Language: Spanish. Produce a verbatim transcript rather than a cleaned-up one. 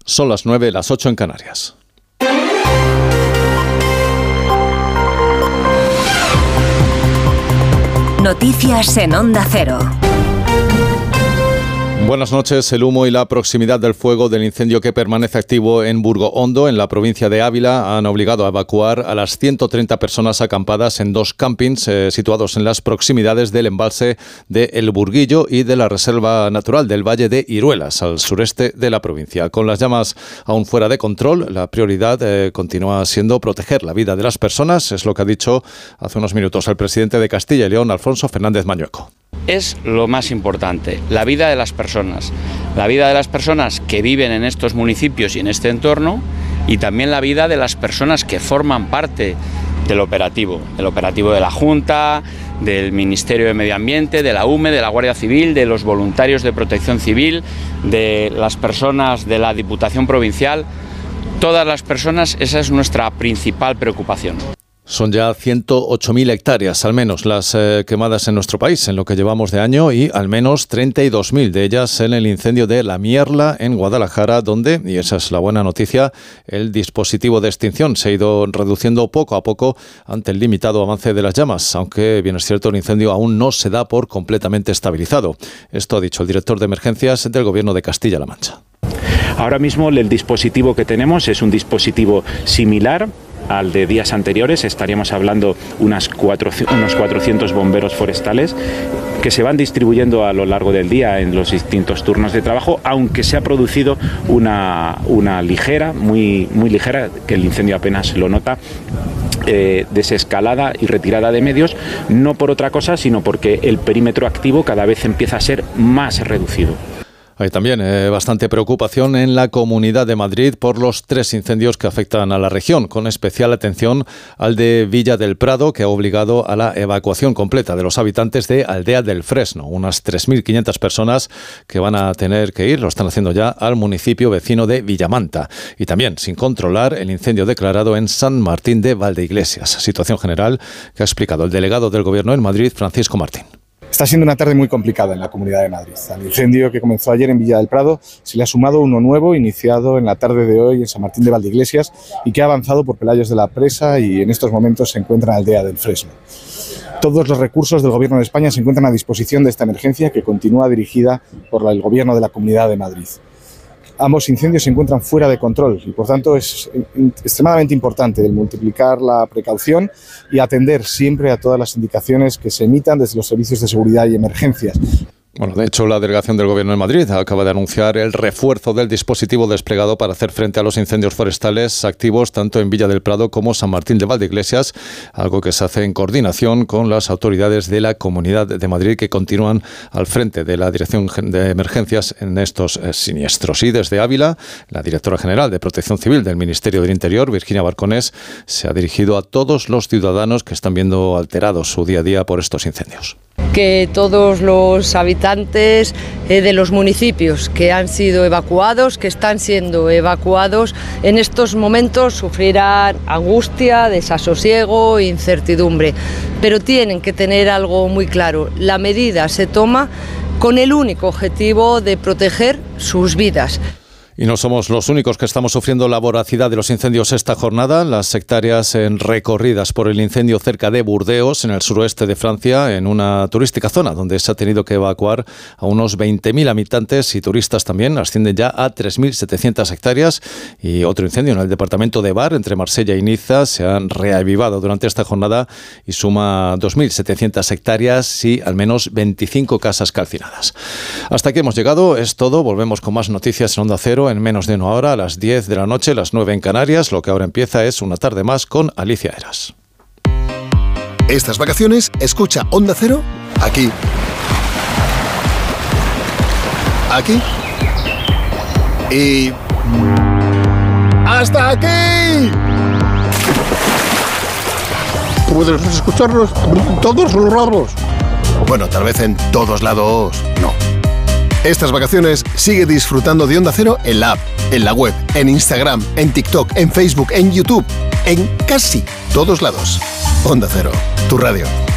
Son las nueve, las ocho en Canarias. Noticias en Onda Cero. Buenas noches. El humo y la proximidad del fuego del incendio que permanece activo en Burgo Hondo, en la provincia de Ávila, han obligado a evacuar a las ciento treinta personas acampadas en dos campings eh, situados en las proximidades del embalse de El Burguillo y de la Reserva Natural del Valle de Iruelas, al sureste de la provincia. Con las llamas aún fuera de control, la prioridad eh, continúa siendo proteger la vida de las personas, es lo que ha dicho hace unos minutos el presidente de Castilla y León, Alfonso Fernández Mañueco. Es lo más importante, la vida de las personas, la vida de las personas que viven en estos municipios y en este entorno, y también la vida de las personas que forman parte del operativo, del operativo de la Junta, del Ministerio de Medio Ambiente, de la U M E, de la Guardia Civil, de los voluntarios de Protección Civil, de las personas de la Diputación Provincial. Todas las personas, esa es nuestra principal preocupación. Son ya ciento ocho mil hectáreas, al menos, las eh, quemadas en nuestro país en lo que llevamos de año, y al menos treinta y dos mil de ellas en el incendio de La Mierla, en Guadalajara, donde, y esa es la buena noticia, el dispositivo de extinción se ha ido reduciendo poco a poco ante el limitado avance de las llamas, aunque, bien es cierto, el incendio aún no se da por completamente estabilizado. Esto ha dicho el director de emergencias del Gobierno de Castilla-La Mancha. Ahora mismo el dispositivo que tenemos es un dispositivo similar al de días anteriores. Estaríamos hablando unas cuatro, unos cuatrocientos bomberos forestales que se van distribuyendo a lo largo del día en los distintos turnos de trabajo, aunque se ha producido una, una ligera, muy, muy ligera, que el incendio apenas lo nota, eh, desescalada y retirada de medios, no por otra cosa, sino porque el perímetro activo cada vez empieza a ser más reducido. Hay también eh, bastante preocupación en la Comunidad de Madrid por los tres incendios que afectan a la región, con especial atención al de Villa del Prado, que ha obligado a la evacuación completa de los habitantes de Aldea del Fresno, unas tres mil quinientas personas que van a tener que ir, lo están haciendo ya, al municipio vecino de Villamanta. Y también sin controlar el incendio declarado en San Martín de Valdeiglesias. Situación general que ha explicado el delegado del Gobierno en Madrid, Francisco Martín. Está siendo una tarde muy complicada en la Comunidad de Madrid. Al incendio que comenzó ayer en Villa del Prado se le ha sumado uno nuevo, iniciado en la tarde de hoy en San Martín de Valdeiglesias y que ha avanzado por Pelayos de la Presa y en estos momentos se encuentra en Aldea del Fresno. Todos los recursos del Gobierno de España se encuentran a disposición de esta emergencia, que continúa dirigida por el Gobierno de la Comunidad de Madrid. Ambos incendios se encuentran fuera de control y, por tanto, es extremadamente importante el multiplicar la precaución y atender siempre a todas las indicaciones que se emitan desde los servicios de seguridad y emergencias. Bueno, de hecho, la delegación del Gobierno de Madrid acaba de anunciar el refuerzo del dispositivo desplegado para hacer frente a los incendios forestales activos tanto en Villa del Prado como San Martín de Valdeiglesias, algo que se hace en coordinación con las autoridades de la Comunidad de Madrid, que continúan al frente de la Dirección de Emergencias en estos eh, siniestros. Y desde Ávila, la directora general de Protección Civil del Ministerio del Interior, Virginia Barconés, se ha dirigido a todos los ciudadanos que están viendo alterado su día a día por estos incendios. Que todos los habitantes eh, de los municipios que han sido evacuados, que están siendo evacuados, en estos momentos sufrirán angustia, desasosiego, incertidumbre. Pero tienen que tener algo muy claro: la medida se toma con el único objetivo de proteger sus vidas. Y no somos los únicos que estamos sufriendo la voracidad de los incendios esta jornada. Las hectáreas en recorridas por el incendio cerca de Burdeos, en el suroeste de Francia, en una turística zona donde se ha tenido que evacuar a unos veinte mil habitantes y turistas también. Ascienden ya a tres mil setecientas hectáreas. Y otro incendio en el departamento de Var, entre Marsella y Niza, se han reavivado durante esta jornada y suma dos mil setecientas hectáreas y al menos veinticinco casas calcinadas. Hasta aquí hemos llegado. Es todo. Volvemos con más noticias en Onda Cero en menos de una hora, a las diez de la noche, las nueve en Canarias. Lo que ahora empieza es Una tarde más con Alicia Eras. Estas vacaciones, escucha Onda Cero aquí. Aquí. Y... ¡hasta aquí! Puedes escucharnos en todos los lados. Bueno, tal vez en todos lados no. Estas vacaciones sigue disfrutando de Onda Cero en la app, en la web, en Instagram, en TikTok, en Facebook, en YouTube, en casi todos lados. Onda Cero, tu radio.